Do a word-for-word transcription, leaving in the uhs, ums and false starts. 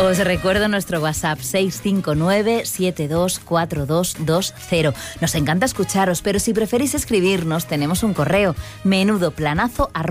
Os recuerdo nuestro WhatsApp seis cinco nueve, siete dos cuatro dos dos cero. Nos encanta escucharos, pero si preferís escribirnos, tenemos un correo menudoplanazo arroba